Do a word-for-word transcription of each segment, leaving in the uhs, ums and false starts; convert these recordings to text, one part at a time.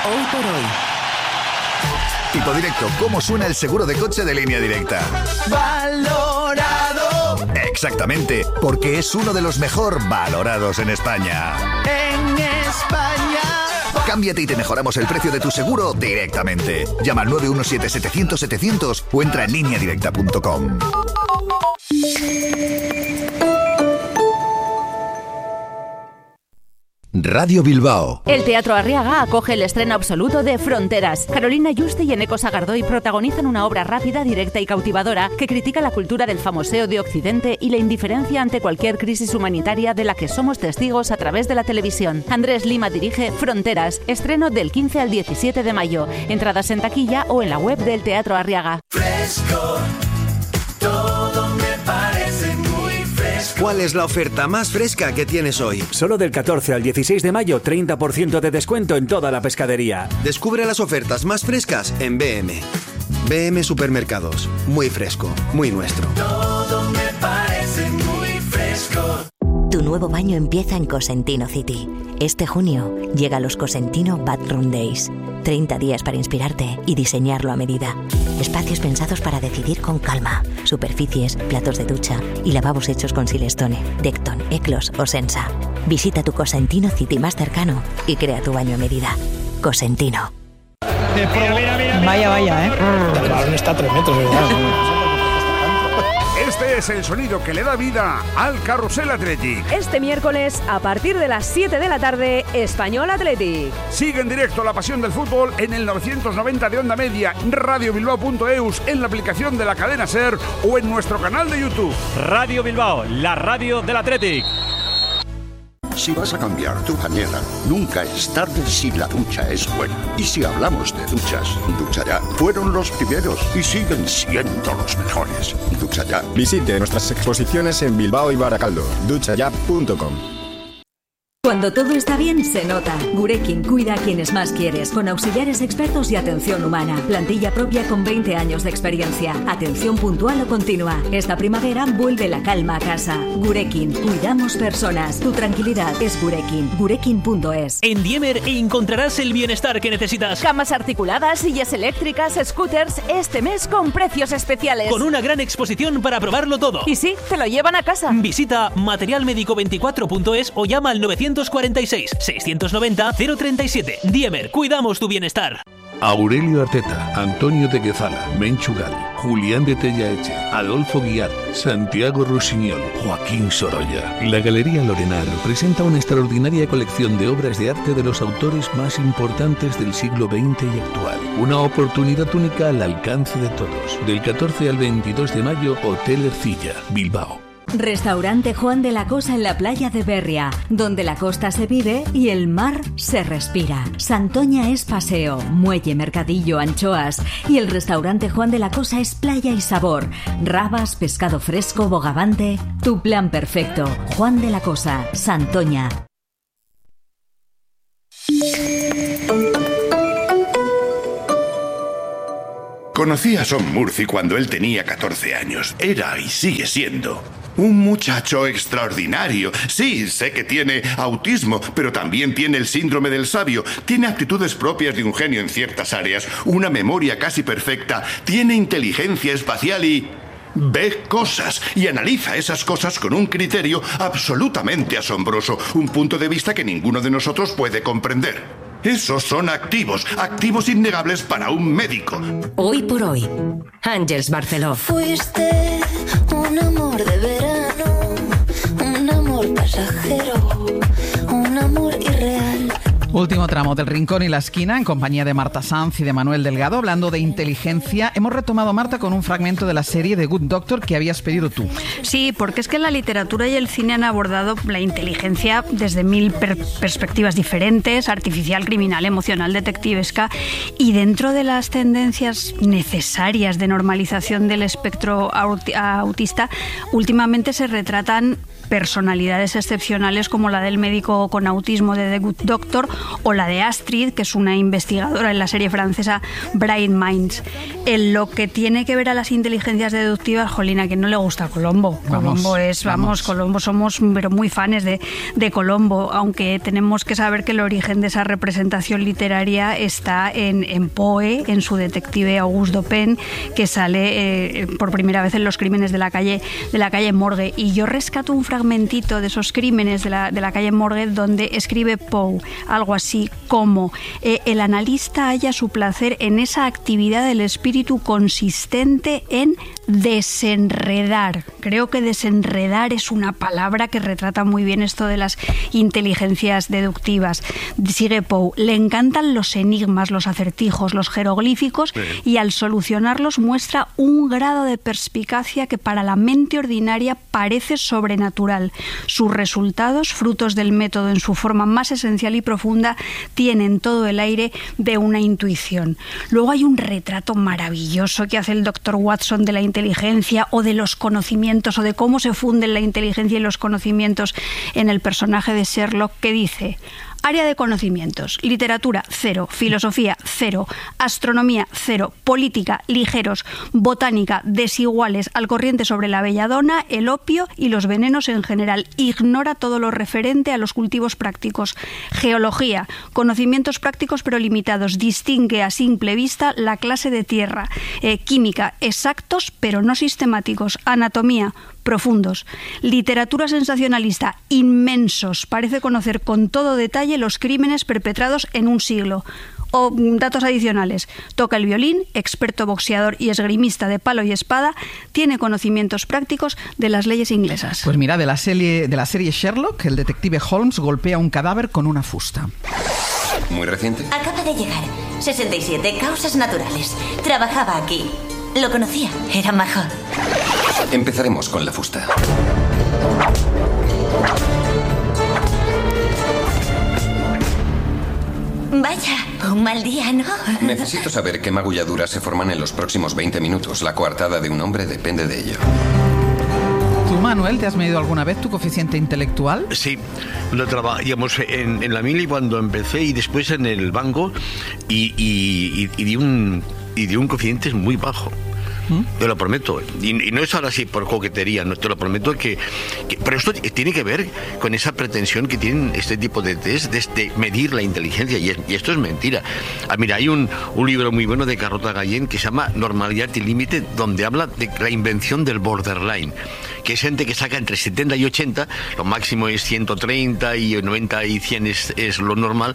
Hoy por hoy. Tipo Directo, ¿cómo suena el seguro de coche de Línea Directa? Valorado. Exactamente, porque es uno de los mejor valorados en España. En España. Cámbiate y te mejoramos el precio de tu seguro directamente. Llama al nueve uno siete setecientos setecientos o entra en línea directa punto com. Radio Bilbao. El Teatro Arriaga acoge el estreno absoluto de Fronteras. Carolina Yuste y Eneko Sagardoy protagonizan una obra rápida, directa y cautivadora que critica la cultura del famoseo de Occidente y la indiferencia ante cualquier crisis humanitaria de la que somos testigos a través de la televisión. Andrés Lima dirige Fronteras, estreno del quince al diecisiete de mayo. Entradas en taquilla o en la web del Teatro Arriaga. Fresco, todo me parece muy fresco. ¿Cuál es la oferta más fresca que tienes hoy? Solo del catorce al dieciséis de mayo, treinta por ciento de descuento en toda la pescadería. Descubre las ofertas más frescas en B M. B M Supermercados. Muy fresco, muy nuestro. Todo me parece muy fresco. Tu nuevo baño empieza en Cosentino City. Este junio llega los Cosentino Bathroom Days. treinta días para inspirarte y diseñarlo a medida. Espacios pensados para decidir con calma. Superficies, platos de ducha y lavabos hechos con Silestone, Decton, Eclos o Sensa. Visita tu Cosentino City más cercano y crea tu baño a medida. Cosentino. Mira, mira, mira, mira. Vaya, vaya, ¿eh? El balón está a tres metros, ¿verdad? Este es el sonido que le da vida al Carrusel Athletic. Este miércoles, a partir de las siete de la tarde, Español Athletic. Sigue en directo la pasión del fútbol en el novecientos noventa de Onda Media, radio bilbao punto eus, en la aplicación de la cadena SER o en nuestro canal de YouTube. Radio Bilbao, la radio del Athletic. Si vas a cambiar tu bañera, nunca es tarde si la ducha es buena. Y si hablamos de duchas, Ducha Ya fueron los primeros y siguen siendo los mejores. Ducha Ya. Visite nuestras exposiciones en Bilbao y Baracaldo. ducha ya punto com. Cuando todo está bien, se nota. Gurekin cuida a quienes más quieres, con auxiliares expertos y atención humana. Plantilla propia con veinte años de experiencia. Atención puntual o continua. Esta primavera vuelve la calma a casa. Gurekin, cuidamos personas. Tu tranquilidad es Gurekin. Gurekin punto es. En Diemer encontrarás el bienestar que necesitas. Camas articuladas, sillas eléctricas, scooters, este mes con precios especiales. Con una gran exposición para probarlo todo. Y sí, te lo llevan a casa. Visita material médico veinticuatro punto es o llama al novecientos cuarenta y seis, seiscientos noventa, cero treinta y siete. Diemer, cuidamos tu bienestar. Aurelio Arteta, Antonio de Guezala, Menchugal, Julián de Tellaeche, Adolfo Guiar, Santiago Rusiñol, Joaquín Sorolla. La Galería Lorenar presenta una extraordinaria colección de obras de arte de los autores más importantes del siglo veinte y actual. Una oportunidad única al alcance de todos. Del catorce al veintidós de mayo, Hotel Ercilla, Bilbao. Restaurante Juan de la Cosa en la playa de Berria, donde la costa se vive y el mar se respira. Santoña es paseo, muelle, mercadillo, anchoas, y el restaurante Juan de la Cosa es playa y sabor. Rabas, pescado fresco, bogavante. Tu plan perfecto. Juan de la Cosa, Santoña. Conocí a Son Murphy cuando él tenía catorce años. Era y sigue siendo un muchacho extraordinario. Sí, sé que tiene autismo, pero también tiene el síndrome del sabio. Tiene aptitudes propias de un genio en ciertas áreas, una memoria casi perfecta, tiene inteligencia espacial y ve cosas y analiza esas cosas con un criterio absolutamente asombroso, un punto de vista que ninguno de nosotros puede comprender. Esos son activos, activos innegables para un médico. Hoy por hoy, Ángels Barceló. Fuiste un amor de verano, un amor pasajero, un amor irreal. Último tramo del Rincón y la Esquina, en compañía de Marta Sanz y de Manuel Delgado, hablando de inteligencia. Hemos retomado, Marta, con un fragmento de la serie The Good Doctor que habías pedido tú. Sí, porque es que la literatura y el cine han abordado la inteligencia desde mil per- perspectivas diferentes, artificial, criminal, emocional, detectivesca, y dentro de las tendencias necesarias de normalización del espectro aut- autista, últimamente se retratan personalidades excepcionales como la del médico con autismo de The Good Doctor o la de Astrid, que es una investigadora en la serie francesa Bright Minds. En lo que tiene que ver a las inteligencias deductivas, jolina, que no le gusta Colombo. Vamos, Colombo es, vamos, vamos, Colombo somos pero muy fans de, de Colombo, aunque tenemos que saber que el origen de esa representación literaria está en, en Poe, en su detective Auguste Dupin, que sale eh, por primera vez en Los crímenes de la calle de la calle Morgue. Y yo rescato un fragmentito de esos crímenes de la, de la calle Morgue donde escribe Poe algo así como eh, el analista halla su placer en esa actividad del espíritu consistente en desenredar. Creo que desenredar es una palabra que retrata muy bien esto de las inteligencias deductivas. Sigue Poe, le encantan los enigmas, los acertijos, los jeroglíficos, sí. Y al solucionarlos muestra un grado de perspicacia que para la mente ordinaria parece sobrenatural. Sus resultados, frutos del método en su forma más esencial y profunda, tienen todo el aire de una intuición. Luego hay un retrato maravilloso que hace el doctor Watson de la inteligencia o de los conocimientos o de cómo se funden la inteligencia y los conocimientos en el personaje de Sherlock, que dice: área de conocimientos, literatura, cero, filosofía, cero, astronomía, cero, política, ligeros, botánica, desiguales, al corriente sobre la belladona, el opio y los venenos en general. Ignora todo lo referente a los cultivos prácticos. Geología, conocimientos prácticos pero limitados, distingue a simple vista la clase de tierra. Eh, química, exactos pero no sistemáticos. Anatomía, profundos. Literatura sensacionalista, inmensos. Parece conocer con todo detalle los crímenes perpetrados en un siglo. O datos adicionales: toca el violín, experto boxeador y esgrimista de palo y espada, tiene conocimientos prácticos de las leyes inglesas. Pues mira, de la serie, de la serie Sherlock, el detective Holmes golpea un cadáver con una fusta. ¿Muy reciente? Acaba de llegar. sesenta y siete, causas naturales. Trabajaba aquí. Lo conocía, era majo. Empezaremos con la fusta. Vaya, un mal día, ¿no? Necesito saber qué magulladuras se forman en los próximos veinte minutos. La coartada de un hombre depende de ello. ¿Tú, Manuel, te has medido alguna vez tu coeficiente intelectual? Sí, lo trabajamos en, en la mili cuando empecé y después en el banco y, y, y, y di un... y de un coeficiente muy bajo. ¿Mm? Te lo prometo. Y, y no es ahora sí por coquetería, no, te lo prometo que, que... Pero esto tiene que ver con esa pretensión que tienen este tipo de test de, de medir la inteligencia, y, es, y esto es mentira. Ah, mira, hay un, un libro muy bueno de Carlota Gallén que se llama Normalidad y Límite, donde habla de la invención del borderline, que es gente que saca entre setenta y ochenta, lo máximo es ciento treinta y noventa y cien es, es lo normal,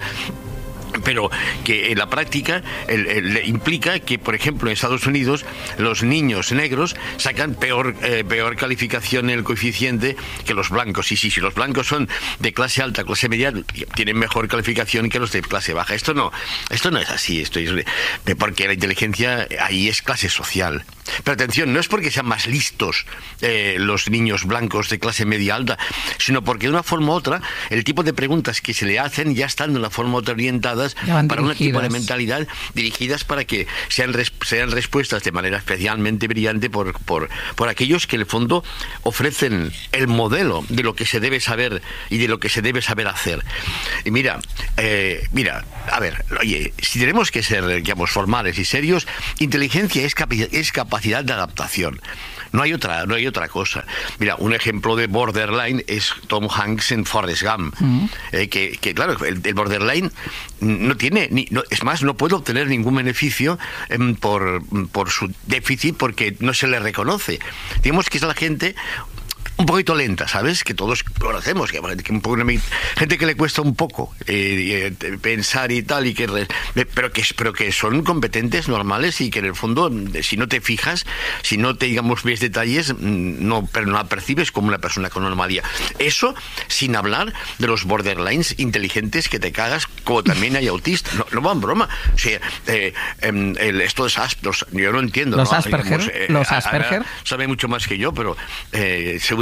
pero que en la práctica el, el, implica que, por ejemplo, en Estados Unidos los niños negros sacan peor, eh, peor calificación en el coeficiente que los blancos. Y sí, si los blancos son de clase alta, clase media, tienen mejor calificación que los de clase baja. Esto no, esto no es así, esto es de, porque la inteligencia ahí es clase social. Pero atención, no es porque sean más listos eh, los niños blancos de clase media alta, sino porque de una forma u otra el tipo de preguntas que se le hacen ya están de una forma u otra orientadas para un tipo de mentalidad, dirigidas para que sean, res, sean respuestas de manera especialmente brillante por, por, por aquellos que en el fondo ofrecen el modelo de lo que se debe saber y de lo que se debe saber hacer. Y mira, eh, mira, a ver, oye, si tenemos que ser, digamos, formales y serios, inteligencia es, capi- es capacidad de adaptación. No hay otra, no hay otra cosa. Mira, un ejemplo de borderline es Tom Hanks en Forrest Gump. Mm. Eh, que, que, claro, el, el borderline no tiene, ni, no, es más, no puede obtener ningún beneficio eh, por, por su déficit porque no se le reconoce. Digamos que es la gente un poquito lenta, ¿sabes? Que todos conocemos, que, que un poco, gente que le cuesta un poco eh, eh, pensar y tal, y que pero que pero que son competentes, normales, y que en el fondo, si no te fijas, si no te, digamos, ves detalles, no, pero no la percibes como una persona con normalidad. Eso sin hablar de los borderlines inteligentes que te cagas, como también hay autistas. No, no va en broma. O sea, eh, eh, el, esto es Asperger, yo no entiendo. Los ¿no? Asperger, Digamos, eh, los Asperger. Sabe mucho más que yo, pero eh, seguro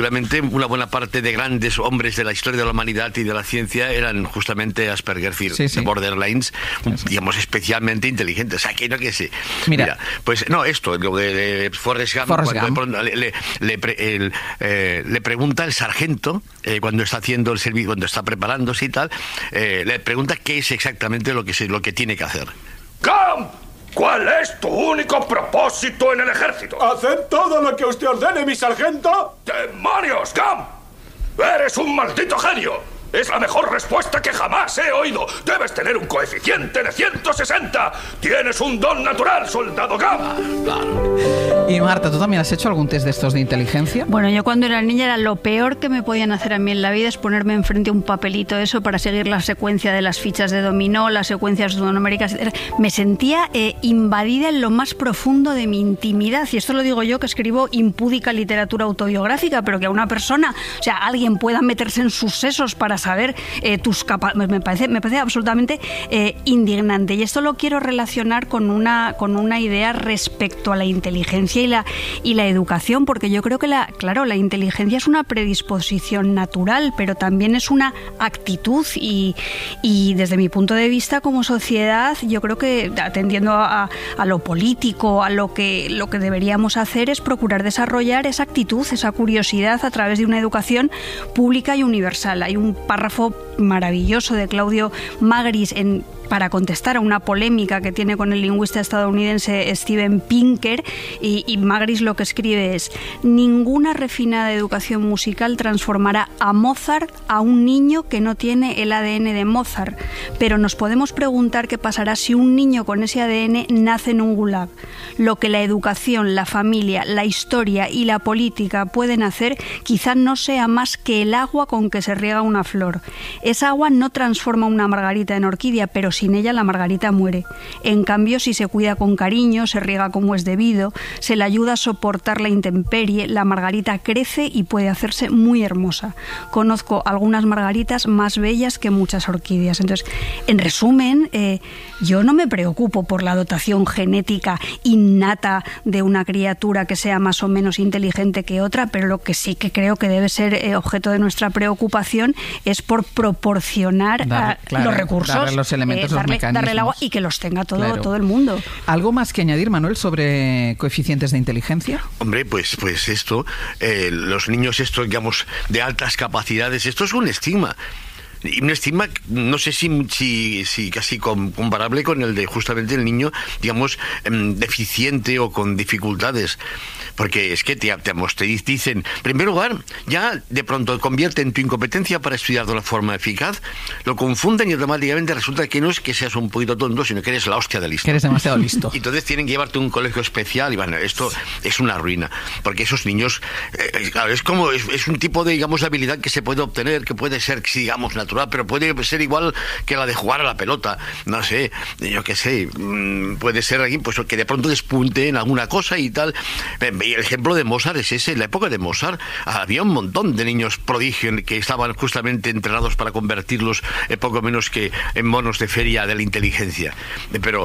seguramente una buena parte de grandes hombres de la historia de la humanidad y de la ciencia eran justamente Asperger, sí, sí. borderlines, sí, sí. digamos, especialmente inteligentes. O sea, que no que sé. Mira, Mira pues no, esto, lo de, de Forrest Gump, Forrest cuando Gump. Le, le, le, pre, el, eh, le pregunta el sargento, eh, cuando está haciendo el servicio, cuando está preparándose y tal, eh, le pregunta qué es exactamente lo que, se, lo que tiene que hacer. ¡Gump! ¿Cuál es tu único propósito en el ejército? ¿Hacer todo lo que usted ordene, mi sargento? ¡Demonios, Gump! ¡Eres un maldito genio! Es la mejor respuesta que jamás he oído. Debes tener un coeficiente de ciento sesenta. Tienes un don natural, soldado Gump. Claro. Y Marta, ¿tú también has hecho algún test de estos de inteligencia? Bueno, yo cuando era niña era lo peor que me podían hacer a mí en la vida es ponerme enfrente un papelito eso para seguir la secuencia de las fichas de dominó, las secuencias numéricas. Me sentía eh, invadida en lo más profundo de mi intimidad. Y esto lo digo yo, que escribo impúdica literatura autobiográfica, pero que a una persona, o sea, alguien pueda meterse en sus sesos para saber eh, tus capacidades, me parece, me parece absolutamente eh, indignante. Y esto lo quiero relacionar con una, con una idea respecto a la inteligencia y la, y la educación, porque yo creo que, la, claro, la inteligencia es una predisposición natural, pero también es una actitud y, y desde mi punto de vista como sociedad, yo creo que atendiendo a, a lo político, a lo que, lo que deberíamos hacer es procurar desarrollar esa actitud, esa curiosidad a través de una educación pública y universal. Hay un párrafo maravilloso de Claudio Magris en para contestar a una polémica que tiene con el lingüista estadounidense Steven Pinker, y, y Magris lo que escribe es: ninguna refinada educación musical transformará a Mozart a un niño que no tiene el A D N de Mozart, pero nos podemos preguntar qué pasará si un niño con ese A D N nace en un gulag. Lo que la educación, la familia, la historia y la política pueden hacer quizá no sea más que el agua con que se riega una flor. Esa agua no transforma una margarita en orquídea, pero sin ella la margarita muere. En cambio, si se cuida con cariño, se riega como es debido, se le ayuda a soportar la intemperie, la margarita crece y puede hacerse muy hermosa. Conozco algunas margaritas más bellas que muchas orquídeas. Entonces, en resumen, eh, yo no me preocupo por la dotación genética innata de una criatura que sea más o menos inteligente que otra, pero lo que sí que creo que debe ser eh, objeto de nuestra preocupación es por proporcionar Dar, claro, los recursos, darle los elementos, eh, darle, darle el agua y que los tenga todo, claro. todo el mundo. ¿Algo más que añadir, Manuel, sobre coeficientes de inteligencia? Hombre, pues, pues esto, eh, los niños estos, digamos, de altas capacidades, esto es un estigma. Y un estigma, no sé si, si, si casi comparable con el de justamente el niño, digamos, deficiente o con dificultades. Porque es que te, te, te dicen, en primer lugar, ya de pronto convierten tu incompetencia para estudiar de una forma eficaz, lo confunden y automáticamente resulta que no es que seas un poquito tonto, sino que eres la hostia de listo. Que eres demasiado listo. Y entonces tienen que llevarte a un colegio especial y bueno, esto es una ruina. Porque esos niños, eh, claro, es como, es, es un tipo de, digamos, habilidad que se puede obtener, que puede ser, digamos, natural, pero puede ser igual que la de jugar a la pelota. No sé, yo qué sé, puede ser aquí, pues que de pronto despunte en alguna cosa y tal. Y el ejemplo de Mozart es ese. En la época de Mozart había un montón de niños prodigio que estaban justamente entrenados para convertirlos en poco menos que en monos de feria de la inteligencia. Pero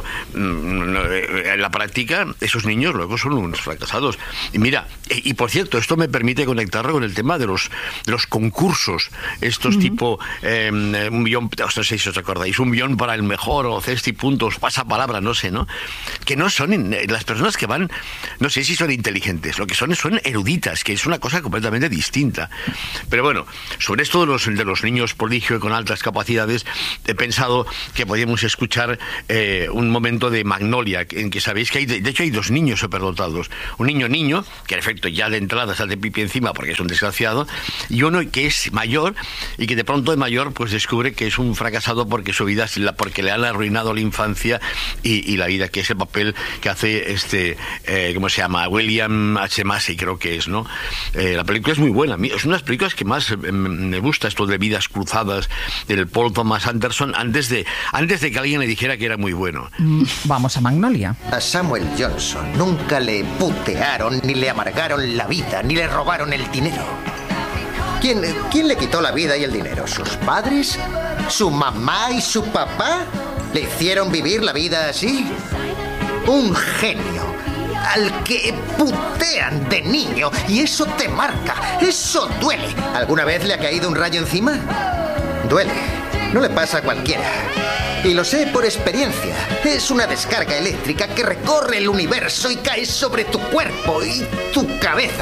en la práctica esos niños luego son unos fracasados. Y mira, y, y por cierto, esto me permite conectarlo con el tema de los, de los concursos. Estos uh-huh. tipo eh, un millón, no sé si os acordáis, un millón para el mejor o cesti puntos, pasa palabra, no sé, ¿no? Que no son las personas que van, no sé si son inteligentes. Lo que son son eruditas, que es una cosa completamente distinta. Pero bueno, sobre esto de los, de los niños prodigio con altas capacidades, he pensado que podíamos escuchar eh, un momento de Magnolia, en que sabéis que hay, de, de hecho hay dos niños superdotados. Un niño niño, que en efecto ya de entrada sale de pipi encima porque es un desgraciado, y uno que es mayor y que de pronto de mayor pues descubre que es un fracasado porque su vida, porque le han arruinado la infancia y, y la vida, que es el papel que hace este, eh, ¿cómo se llama? William H. Massey, creo que es, ¿no? Eh, la película es muy buena. Es una de las películas que más eh, me gusta, esto de Vidas Cruzadas, del Paul Thomas Anderson, antes de, antes de que alguien le dijera que era muy bueno. Mm, vamos a Magnolia. A Samuel Johnson nunca le putearon, ni le amargaron la vida, ni le robaron el dinero. ¿Quién, ¿Quién le quitó la vida y el dinero? ¿Sus padres? ¿Su mamá y su papá? ¿Le hicieron vivir la vida así? Un genio. al que putean de niño y eso te marca, eso duele. ¿Alguna vez le ha caído un rayo encima? Duele, no le pasa a cualquiera. Y lo sé por experiencia. Es una descarga eléctrica que recorre el universo y cae sobre tu cuerpo y tu cabeza.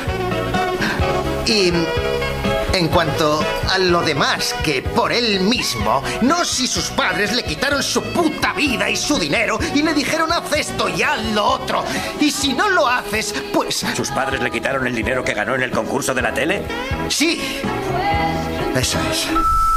Y en cuanto a lo demás, que por él mismo, no si sus padres le quitaron su puta vida y su dinero y le dijeron haz esto y haz lo otro. Y si no lo haces, pues... ¿Sus padres le quitaron el dinero que ganó en el concurso de la tele? Sí. Eso es.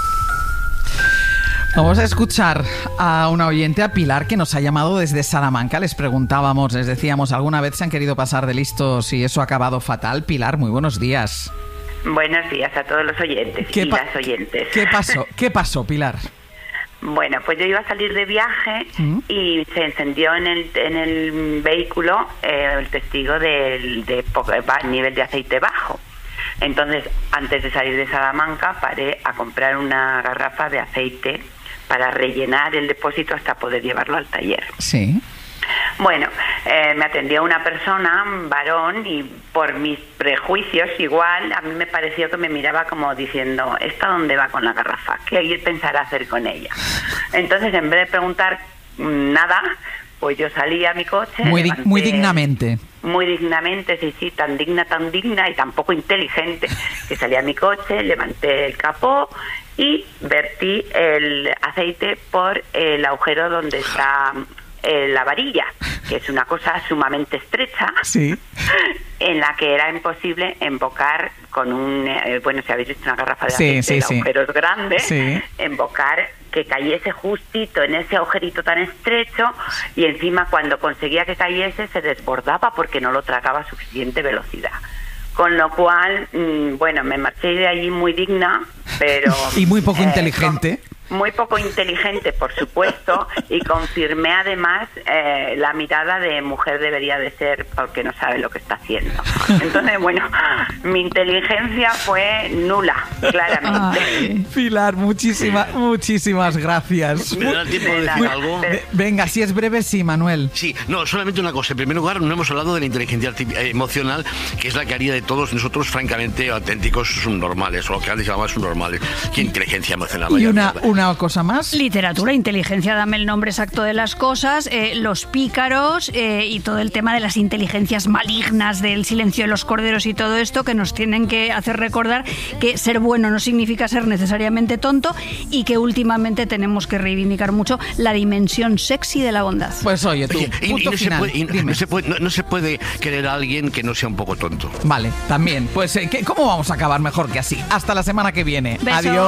Vamos a escuchar a una oyente, a Pilar, que nos ha llamado desde Salamanca. Les preguntábamos, les decíamos, ¿alguna vez se han querido pasar de listos y eso ha acabado fatal? Pilar, muy buenos días. Buenos días a todos los oyentes y pa- las oyentes. ¿Qué pasó? ¿Qué pasó, Pilar? Bueno, pues yo iba a salir de viaje ¿Mm? y se encendió en el, en el vehículo eh, el testigo del de, de nivel de aceite bajo. Entonces, antes de salir de Salamanca, paré a comprar una garrafa de aceite para rellenar el depósito hasta poder llevarlo al taller. Sí. Bueno, eh, me atendió una persona, un varón, y por mis prejuicios igual, a mí me pareció que me miraba como diciendo, ¿esta dónde va con la garrafa? ¿Qué pensará hacer con ella? Entonces, en vez de preguntar nada, pues yo salí a mi coche... Muy, levanté, muy dignamente. Muy dignamente, sí, sí, tan digna, tan digna y tan poco inteligente, que salí a mi coche, levanté el capó y vertí el aceite por el agujero donde está eh, la varilla, que es una cosa sumamente estrecha, sí, en la que era imposible embocar con un... Eh, bueno, si habéis visto una garrafa de sí, aceite, sí, el sí. agujero es grande, sí. embocar que cayese justito en ese agujerito tan estrecho y encima cuando conseguía que cayese se desbordaba porque no lo tragaba a suficiente velocidad. Con lo cual, mmm, bueno, me marché de allí muy digna, pero... y muy poco eh, inteligente. Muy poco inteligente, por supuesto, y confirmé además eh, la mirada de mujer debería de ser porque no sabe lo que está haciendo. Entonces, bueno, mi inteligencia fue nula, claramente. Ay, Pilar, muchísimas, muchísimas gracias. ¿Me da tiempo de decir algo? Venga, si es breve, sí, Manuel. Sí, no, solamente una cosa. En primer lugar, no hemos hablado de la inteligencia emocional, que es la que haría de todos nosotros, francamente, auténticos subnormales, o lo que antes llamaban subnormales. ¿Qué inteligencia emocional? Y una, una cosa más. Literatura, inteligencia, dame el nombre exacto de las cosas, eh, los pícaros eh, y todo el tema de las inteligencias malignas, del silencio de los corderos y todo esto, que nos tienen que hacer recordar que ser bueno no significa ser necesariamente tonto y que últimamente tenemos que reivindicar mucho la dimensión sexy de la bondad. Pues oye, tú, Oye, y, y punto no, final. se puede, y no, no, se puede, no, no se puede querer a alguien que no sea un poco tonto. Vale, también. Pues, eh, ¿cómo vamos a acabar mejor que así? Hasta la semana que viene. Beso. Adiós.